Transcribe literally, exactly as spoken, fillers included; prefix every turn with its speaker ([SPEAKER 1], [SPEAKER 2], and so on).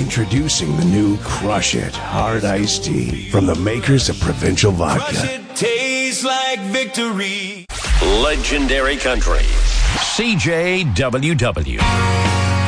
[SPEAKER 1] Introducing the new Crush It Hard Iced Tea from the makers of Provincial Vodka.
[SPEAKER 2] Crush it, tastes like victory.
[SPEAKER 3] Legendary Country. C J W W.